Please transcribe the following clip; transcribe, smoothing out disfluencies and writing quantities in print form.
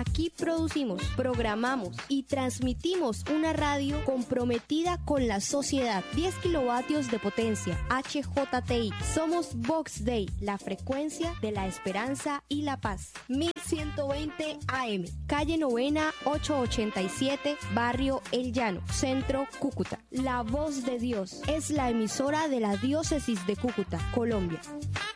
Aquí producimos, programamos y transmitimos una radio comprometida con la sociedad. 10 kilovatios de potencia, HJTI. Somos Vox Day, la frecuencia de la esperanza y la paz. 1120 AM, calle Novena 887, barrio El Llano, Centro Cúcuta. La voz de Dios es la emisora de la diócesis de Cúcuta, Colombia.